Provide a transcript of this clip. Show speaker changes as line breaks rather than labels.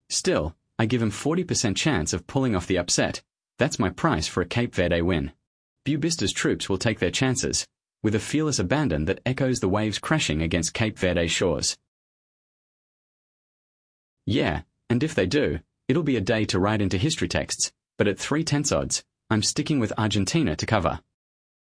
Still, I give him 40% chance of pulling off the upset. That's my price for a Cape Verde win. Bubista's troops will take their chances, with a fearless abandon that echoes the waves crashing against Cape Verde shores. Yeah, and if they do, it'll be a day to write into history texts, but at 3/10 odds, I'm sticking with Argentina to cover.